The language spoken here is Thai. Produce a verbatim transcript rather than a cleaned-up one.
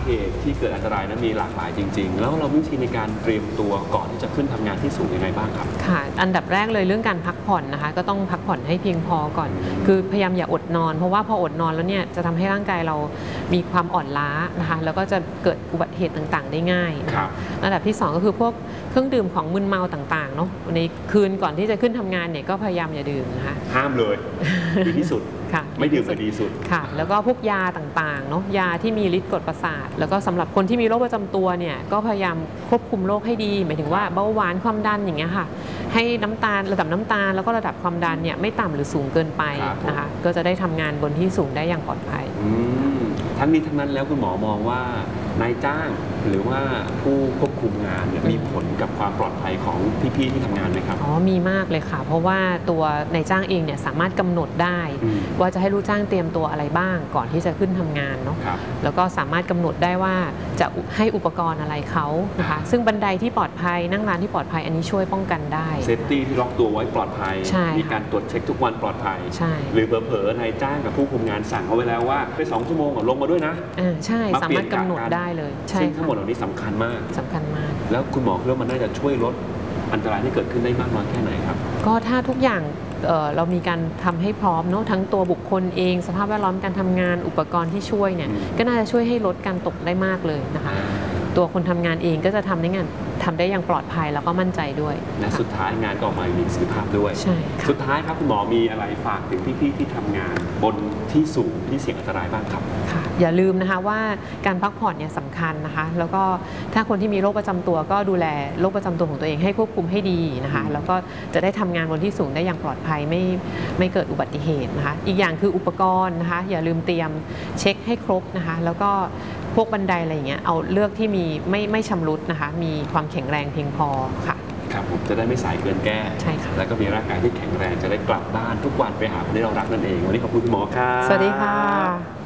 เหตุที่เกิดอันตรายนั้นมีหลากหลายจริงๆแล้วเรามีวิธีในการเตรียมตัวก่อนที่จะขึ้นทำงานที่สูงยังไงบ้างครับค่ะอันดับแรกเลยเรื่องการพักผ่อนนะคะก็ต้องพักผ่อนให้เพียงพอก่อนคือพยายามอย่าอดนอนเพราะว่าพออดนอนแล้วเนี่ยจะทำให้ร่างกายเรามีความอ่อนล้านะคะแล้วก็จะเกิดอุบัติเหตุต่างๆได้ง่ายนะคะอันดับที่สองก็คือพวกเครื่องดื่มของมึนเมาต่างๆเนาะในคืนก่อนที่จะขึ้นทำงานเนี่ยก็พยายามอย่าดื่มนะคะห้ามเลยดีที่สุดไม่ดื่มจะดีสุดค่ะแล้วก็พวกยาต่างๆเนาะยาที่มีฤทธิ์กดประสาทแล้วก็สำหรับคนที่มีโรคประจำตัวเนี่ยก็พยายามควบคุมโรคให้ดีหมายถึงว่าเบาหวานความดันอย่างเงี้ยค่ะให้น้ำตาลระดับน้ำตาลแล้วก็ระดับความดันเนี่ยไม่ต่ำหรือสูงเกินไปนะคะก็จะได้ทำงานบนที่สูงได้อย่างปลอดภัยทั้งนี้ทั้งนั้นแล้วคุณหมอมองว่านายจ้างหรือว่าผู้ควบคุมงานเนี่ยมีผลกับความปลอดภัยของพี่ๆที่ทำงานไหมครับอ๋อมีมากเลยค่ะเพราะว่าตัวนายจ้างเองเนี่ยสามารถกำหนดได้ว่าจะให้ลูกจ้างเตรียมตัวอะไรบ้างก่อนที่จะขึ้นทำงานเนาะแล้วก็สามารถกำหนดได้ว่าจะให้อุปกรณ์อะไรเขานะคะซึ่งบันไดที่ปลอดภัยนั่งร้านที่ปลอดภัยอันนี้ช่วยป้องกันได้เซฟตี้ที่ล็อกตัวไว้ปลอดภัยมีการตรวจเช็คทุกวันปลอดภัยหรือเผลอๆนายจ้างกับผู้คุมงานสั่งเขาไว้แล้วว่าไปสองชั่วโมงลงมาด้วยนะใช่สามารถกำหนดได้เลยซึ่งทั้งหมดเหล่านี้สำคัญมากสำคัญมากแล้วคุณหมอคิดว่ามันน่าจะช่วยลดอันตรายที่เกิดขึ้นได้มากน้อยแค่ไหนครับก็ถ้าทุกอย่าง เ, เรามีการทำให้พร้อมเนาะทั้งตัวบุคคลเองสภาพแวดล้อมการทำงานอุปกรณ์ที่ช่วยเนี่ยก็น่าจะช่วยให้ลดการตกได้มากเลยนะคะตัวคนทำงานเองก็จะทำได้งานทำได้อย่างปลอดภัยแล้วก็มั่นใจด้วยและสุดท้ายงานก็ออกมามีประสิทธิภาพด้วยใช่สุดท้ายครับคุณหมอมีอะไรฝากถึงพี่ๆที่ทำงานบนที่สูงที่เสี่ยงอันตรายบ้างครับค่ะอย่าลืมนะคะว่าการพักผ่อนเนี่ยสำคัญนะคะแล้วก็ถ้าคนที่มีโรคประจำตัวก็ดูแลโรคประจำตัวของตัวเองให้ควบคุมให้ดีนะคะแล้วก็จะได้ทำงานบนที่สูงได้อย่างปลอดภัยไม่ไม่เกิดอุบัติเหตุนะคะอีกอย่างคืออุปกรณ์นะคะอย่าลืมเตรียมเช็คให้ครบนะคะแล้วก็พวกบันไดอะไรอย่างเงี้ยเอาเลือกที่มีไม่ไม่ชำรุดนะคะมีความแข็งแรงเพียงพอค่ะครับผมจะได้ไม่สายเกินแก้ใช่ค่ะแล้วก็มีร่างกายที่แข็งแรงจะได้กลับบ้านทุกวันไปหาคนที่เรารักนั่นเองวันนี้ขอบคุณหมอครับสวัสดีค่ะ